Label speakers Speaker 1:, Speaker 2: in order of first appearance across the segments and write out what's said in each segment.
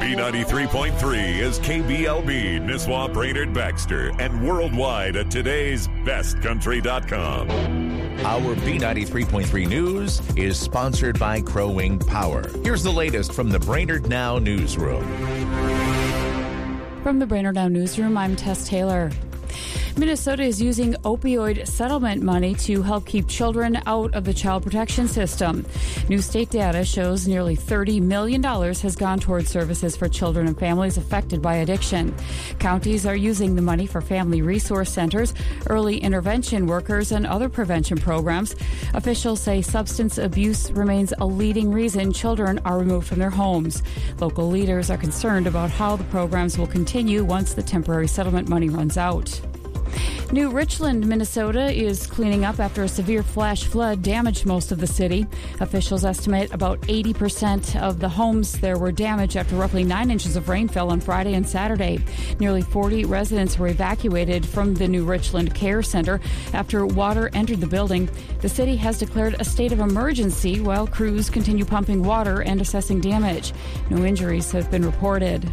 Speaker 1: B93.3 is KBLB, Nisswa, Brainerd, Baxter, and worldwide at today'sbestcountry.com.
Speaker 2: Our B93.3 News is sponsored by Crow Wing Power. Here's the latest from the Brainerd Now newsroom.
Speaker 3: From the Brainerd Now newsroom, I'm Tess Taylor. Minnesota is using opioid settlement money to help keep children out of the child protection system. New state data shows nearly $30 million has gone towards services for children and families affected by addiction. Counties are using the money for family resource centers, early intervention workers, and other prevention programs. Officials say substance abuse remains a leading reason children are removed from their homes. Local leaders are concerned about how the programs will continue once the temporary settlement money runs out. New Richland, Minnesota is cleaning up after a severe flash flood damaged most of the city. Officials estimate about 80% of the homes there were damaged after roughly 9 inches of rain fell on Friday and Saturday. Nearly 40 residents were evacuated from the New Richland Care Center after water entered the building. The city has declared a state of emergency while crews continue pumping water and assessing damage. No injuries have been reported.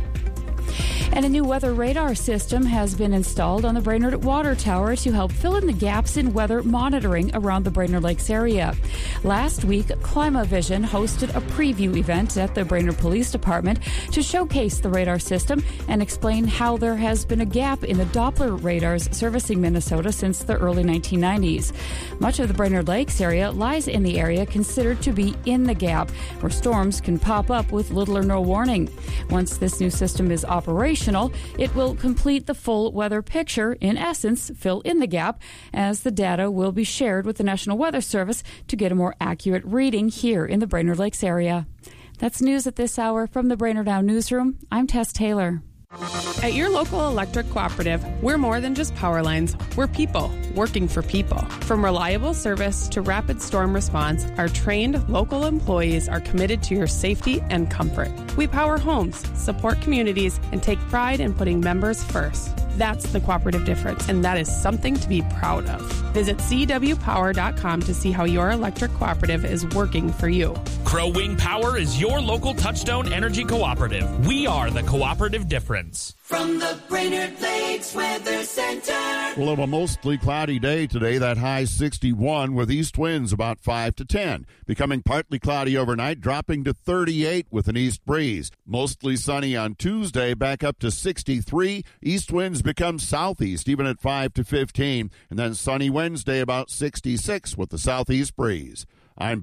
Speaker 3: And a new weather radar system has been installed on the Brainerd Water Tower to help fill in the gaps in weather monitoring around the Brainerd Lakes area. Last week, ClimaVision hosted a preview event at the Brainerd Police Department to showcase the radar system and explain how there has been a gap in the Doppler radars servicing Minnesota since the early 1990s. Much of the Brainerd Lakes area lies in the area considered to be in the gap, where storms can pop up with little or no warning. Once this new system is operational, it will complete the full weather picture, in essence, fill in the gap, as the data will be shared with the National Weather Service to get a more accurate reading here in the Brainerd Lakes area. That's news at this hour from the Brainerd Now newsroom. I'm Tess Taylor.
Speaker 4: At your local electric cooperative, we're more than just power lines. We're people working for people. From reliable service to rapid storm response, our trained local employees are committed to your safety and comfort. We power homes, support communities, and take pride in putting members first. That's the cooperative difference, and that is something to be proud of. Visit cwpower.com to see how your electric cooperative is working for you.
Speaker 5: Crow Wing Power is your local Touchstone Energy Cooperative. We are the cooperative difference.
Speaker 6: From the Brainerd Lakes Weather Center.
Speaker 7: We'll have a mostly cloudy day today, that high 61, with east winds about 5 to 10. Becoming partly cloudy overnight, dropping to 38 with an east breeze. Mostly sunny on Tuesday, back up to 63. East winds become southeast, even at 5 to 15. And then sunny Wednesday, about 66 with the southeast breeze. I'm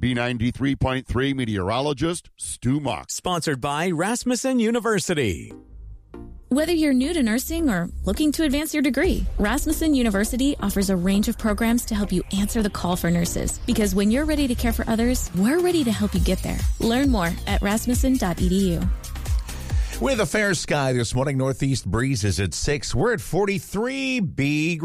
Speaker 7: B93.3 meteorologist Stu Mock.
Speaker 5: Sponsored by Rasmussen University.
Speaker 8: Whether you're new to nursing or looking to advance your degree, Rasmussen University offers a range of programs to help you answer the call for nurses. Because when you're ready to care for others, we're ready to help you get there. Learn more at rasmussen.edu.
Speaker 2: With a fair sky this morning, northeast breezes at 6. We're at 43.